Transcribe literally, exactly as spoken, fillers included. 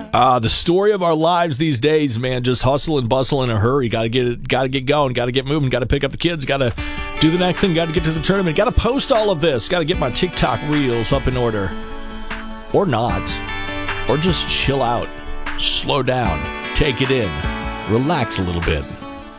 Uh, the story of our lives these days, man, just hustle and bustle in a hurry. Got to get it, got to get going, got to get moving, got to pick up the kids, got to do the next thing, got to get to the tournament, got to post all of this, got to get my TikTok reels up in order. Or not. Or just chill out, slow down, take it in, relax a little bit.